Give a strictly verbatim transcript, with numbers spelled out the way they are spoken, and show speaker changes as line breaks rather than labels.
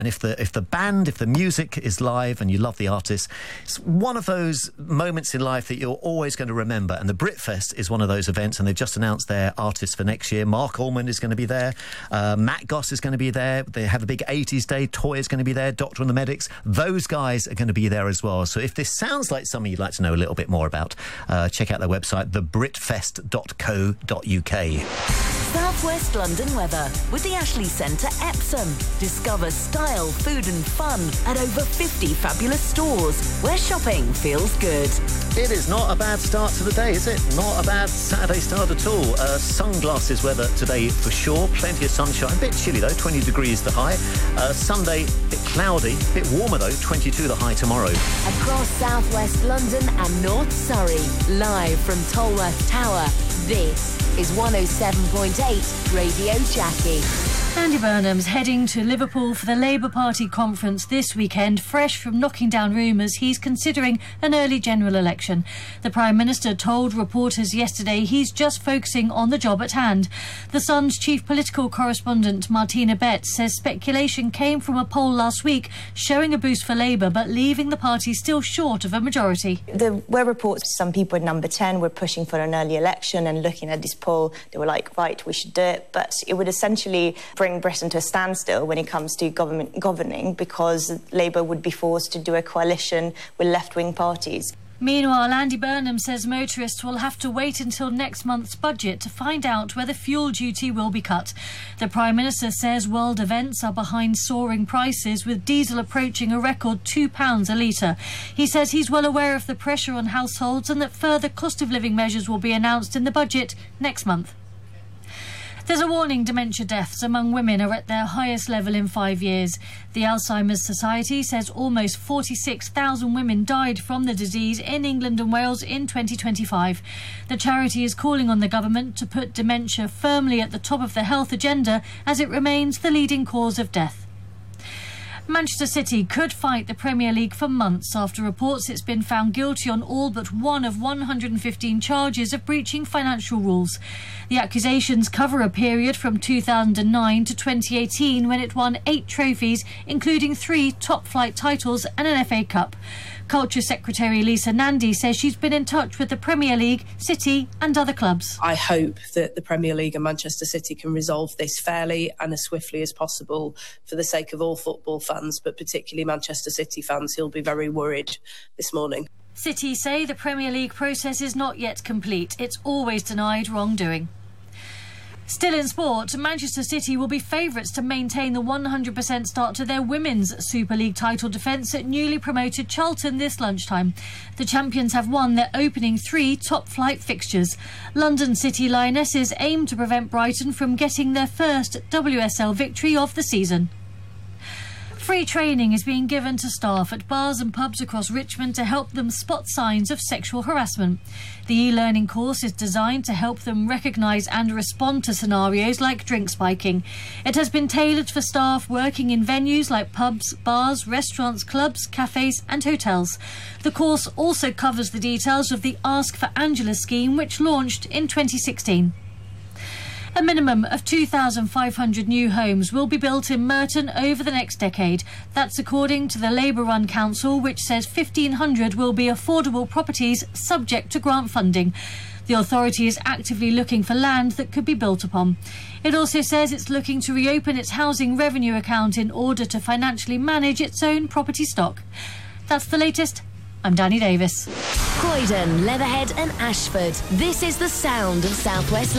And if the if the band, if the music is live and you love the artist, it's one of those moments in life that you're always going to remember. And the Britfest is one of those events, and they've just announced their artists for next year. Mark Allman is going to be there. Uh, Matt Goss is going to be there. They have a big eighties day. Toy is going to be there. Doctor and the Medics. Those guys are going to be there as well. So if this sounds like something you'd like to know a little bit more about, uh, check out their website, the britfest dot co dot uk.
South West London weather with the Ashley Centre Epsom. Discover style, food and fun at over fifty fabulous stores where shopping feels good.
It is not a bad start to the day, is it? Not a bad Saturday start at all. Uh, sunglasses weather today for sure. Plenty of sunshine. A bit chilly though, twenty degrees the high. Uh, Sunday, a bit cloudy. A bit warmer though, twenty-two the high tomorrow.
Across South West London and North Surrey, live from Tolworth Tower, this is one oh seven point eight Radio Jackie.
Andy Burnham's heading to Liverpool for the Labour Party conference this weekend, fresh from knocking down rumours he's considering an early general election. The Prime Minister told reporters yesterday he's just focusing on the job at hand. The Sun's chief political correspondent Martina Betts says speculation came from a poll last week showing a boost for Labour but leaving the party still short of a majority.
There were reports some people at number ten were pushing for an early election, and looking at this poll they were like, right, we should do it, but it would essentially bring Britain to a standstill when it comes to government governing, because Labour would be forced to do a coalition with left-wing parties.
Meanwhile, Andy Burnham says motorists will have to wait until next month's budget to find out whether fuel duty will be cut. The Prime Minister says world events are behind soaring prices, with diesel approaching a record two pounds a litre. He says he's well aware of the pressure on households and that further cost of living measures will be announced in the budget next month. There's a warning dementia deaths among women are at their highest level in five years. The Alzheimer's Society says almost forty-six thousand women died from the disease in England and Wales in twenty twenty-five. The charity is calling on the government to put dementia firmly at the top of the health agenda, as it remains the leading cause of death. Manchester City could fight the Premier League for months after reports it's been found guilty on all but one of one hundred fifteen charges of breaching financial rules. The accusations cover a period from two thousand nine to twenty eighteen, when it won eight trophies, including three top-flight titles and an F A Cup. Culture Secretary Lisa Nandy says she's been in touch with the Premier League, City and other clubs.
I hope that the Premier League and Manchester City can resolve this fairly and as swiftly as possible for the sake of all football fans, but particularly Manchester City fans who'll be very worried this morning.
City say the Premier League process is not yet complete. It's always denied wrongdoing. Still in sport, Manchester City will be favourites to maintain the one hundred percent start to their women's Super League title defence at newly promoted Charlton this lunchtime. The champions have won their opening three top-flight fixtures. London City Lionesses aim to prevent Brighton from getting their first W S L victory of the season. Free training is being given to staff at bars and pubs across Richmond to help them spot signs of sexual harassment. The e-learning course is designed to help them recognise and respond to scenarios like drink spiking. It has been tailored for staff working in venues like pubs, bars, restaurants, clubs, cafes and hotels. The course also covers the details of the Ask for Angela scheme, which launched in twenty sixteen. A minimum of two thousand five hundred new homes will be built in Merton over the next decade. That's according to the Labour-run council, which says fifteen hundred will be affordable properties subject to grant funding. The authority is actively looking for land that could be built upon. It also says it's looking to reopen its housing revenue account in order to financially manage its own property stock. That's the latest. I'm Danny Davis.
Croydon, Leatherhead and Ashford. This is the sound of South West